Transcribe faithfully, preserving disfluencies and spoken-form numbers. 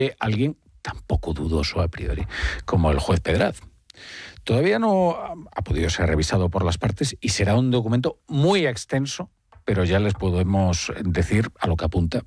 alguien tampoco dudoso a priori, como el juez Pedraz. Todavía no ha podido ser revisado por las partes y será un documento muy extenso, pero ya les podemos decir a lo que apunta